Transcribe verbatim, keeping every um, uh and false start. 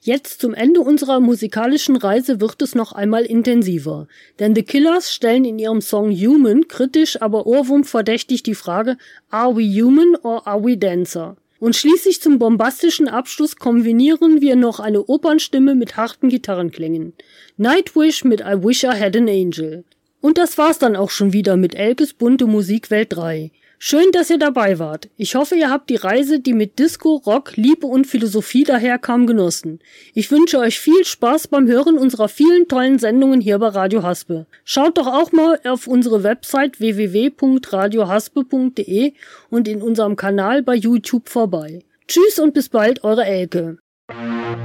Jetzt zum Ende unserer musikalischen Reise wird es noch einmal intensiver, denn The Killers stellen in ihrem Song Human kritisch, aber ohrwurmverdächtig die Frage Are we human or are we dancer? Und schließlich zum bombastischen Abschluss kombinieren wir noch eine Opernstimme mit harten Gitarrenklängen. Nightwish mit I Wish I Had an Angel. Und das war's dann auch schon wieder mit Elkes bunte Musikwelt drei. Schön, dass ihr dabei wart. Ich hoffe, ihr habt die Reise, die mit Disco, Rock, Liebe und Philosophie daherkam, genossen. Ich wünsche euch viel Spaß beim Hören unserer vielen tollen Sendungen hier bei Radio Haspe. Schaut doch auch mal auf unsere Website w w w punkt radio haspe punkt de und in unserem Kanal bei YouTube vorbei. Tschüss und bis bald, eure Elke.